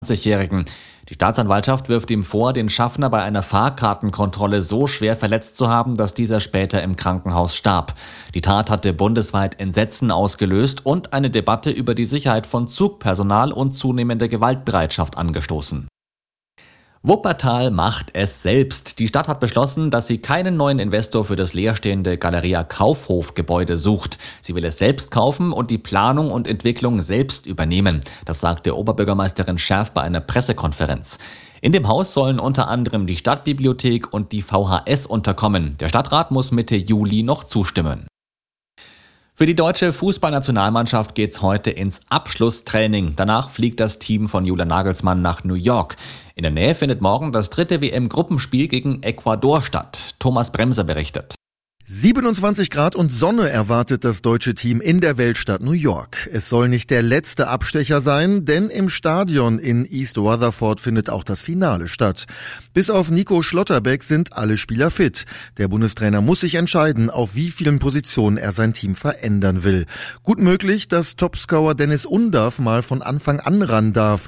20-Jährigen. Die Staatsanwaltschaft wirft ihm vor, den Schaffner bei einer Fahrkartenkontrolle so schwer verletzt zu haben, dass dieser später im Krankenhaus starb. Die Tat hatte bundesweit Entsetzen ausgelöst und eine Debatte über die Sicherheit von Zugpersonal und zunehmende Gewaltbereitschaft angestoßen. Wuppertal macht es selbst. Die Stadt hat beschlossen, dass sie keinen neuen Investor für das leerstehende Galeria Kaufhof-Gebäude sucht. Sie will es selbst kaufen und die Planung und Entwicklung selbst übernehmen. Das sagte Oberbürgermeisterin Scherf bei einer Pressekonferenz. In dem Haus sollen unter anderem die Stadtbibliothek und die VHS unterkommen. Der Stadtrat muss Mitte Juli noch zustimmen. Für die deutsche Fußballnationalmannschaft geht's heute ins Abschlusstraining. Danach fliegt das Team von Julian Nagelsmann nach New York. In der Nähe findet morgen das 3. WM-Gruppenspiel gegen Ecuador statt. Thomas Bremser berichtet. 27 Grad und Sonne erwartet das deutsche Team in der Weltstadt New York. Es soll nicht der letzte Abstecher sein, denn im Stadion in East Rutherford findet auch das Finale statt. Bis auf Nico Schlotterbeck sind alle Spieler fit. Der Bundestrainer muss sich entscheiden, auf wie vielen Positionen er sein Team verändern will. Gut möglich, dass Topscorer Dennis Undaff mal von Anfang an ran darf.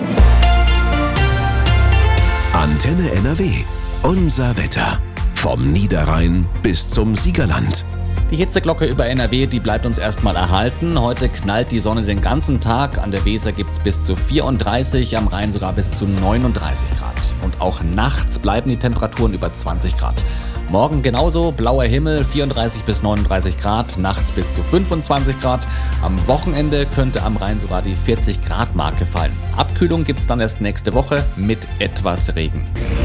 Antenne NRW. Unser Wetter. Vom Niederrhein bis zum Siegerland. Die Hitzeglocke über NRW, die bleibt uns erstmal erhalten. Heute knallt die Sonne den ganzen Tag. An der Weser gibt's bis zu 34, am Rhein sogar bis zu 39 Grad. Und auch nachts bleiben die Temperaturen über 20 Grad. Morgen genauso, blauer Himmel, 34 bis 39 Grad, nachts bis zu 25 Grad. Am Wochenende könnte am Rhein sogar die 40 Grad Marke fallen. Abkühlung gibt's dann erst nächste Woche mit etwas Regen.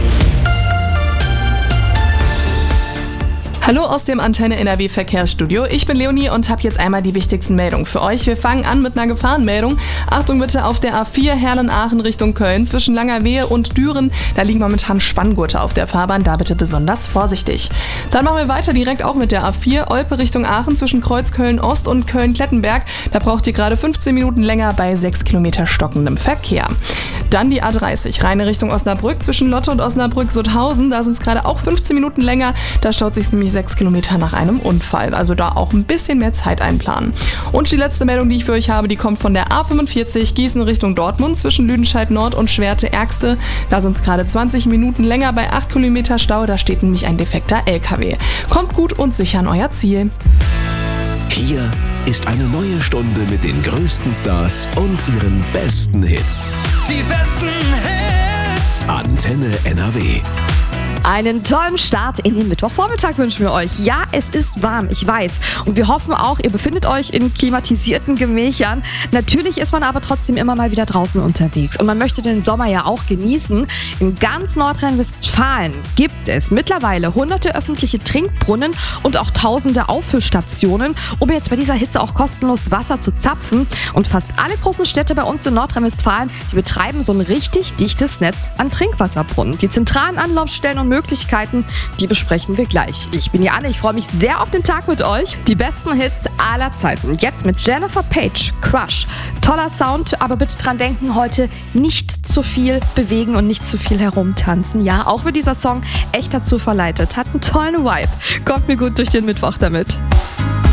Hallo aus dem Antenne NRW Verkehrsstudio. Ich bin Leonie und habe jetzt einmal die wichtigsten Meldungen für euch. Wir fangen an mit einer Gefahrenmeldung. Achtung bitte auf der A4 Herlen-Aachen Richtung Köln zwischen Langerwehe und Düren. Da liegen momentan Spanngurte auf der Fahrbahn, da bitte besonders vorsichtig. Dann machen wir weiter direkt auch mit der A4 Olpe Richtung Aachen zwischen Kreuzköln-Ost und Köln-Klettenberg. Da braucht ihr gerade 15 Minuten länger bei 6 Kilometer stockendem Verkehr. Dann die A30 Rheine Richtung Osnabrück zwischen Lotte und Osnabrück-Sutthausen. Da sind es gerade auch 15 Minuten länger. Da staut sich nämlich 6 Kilometer nach einem Unfall. Also da auch ein bisschen mehr Zeit einplanen. Und die letzte Meldung, die ich für euch habe, die kommt von der A45 Gießen Richtung Dortmund zwischen Lüdenscheid Nord und Schwerte-Ergste. Da sind es gerade 20 Minuten länger bei 8 Kilometer Stau. Da steht nämlich ein defekter LKW. Kommt gut und sicher an euer Ziel. Hier ist eine neue Stunde mit den größten Stars und ihren besten Hits. Die besten Hits. Antenne NRW. Einen tollen Start in den Mittwochvormittag wünschen wir euch. Ja, es ist warm, ich weiß. Und wir hoffen auch, ihr befindet euch in klimatisierten Gemächern. Natürlich ist man aber trotzdem immer mal wieder draußen unterwegs. Und man möchte den Sommer ja auch genießen. In ganz Nordrhein-Westfalen gibt es mittlerweile hunderte öffentliche Trinkbrunnen und auch tausende Auffüllstationen, um jetzt bei dieser Hitze auch kostenlos Wasser zu zapfen. Und fast alle großen Städte bei uns in Nordrhein-Westfalen, die betreiben so ein richtig dichtes Netz an Trinkwasserbrunnen. Die zentralen Anlaufstellen und Möglichkeiten, die besprechen wir gleich. Ich bin Anne, ich freue mich sehr auf den Tag mit euch. Die besten Hits aller Zeiten. Jetzt mit Jennifer Page, Crush. Toller Sound, aber bitte dran denken, heute nicht zu viel bewegen und nicht zu viel herumtanzen. Ja, auch wenn dieser Song echt dazu verleitet, hat einen tollen Vibe. Kommt mir gut durch den Mittwoch damit.